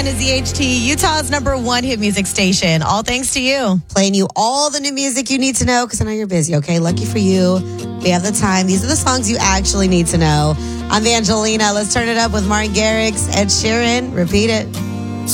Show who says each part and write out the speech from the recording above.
Speaker 1: 101 is ZHT, Utah's #1 hit music station. All thanks to you.
Speaker 2: Playing you all the new music you need to know because I know you're busy, okay? Lucky for you. We have the time. These are the songs you actually need to know. I'm Angelina. Let's turn it up with Martin Garrix, Ed Sheeran. Repeat it.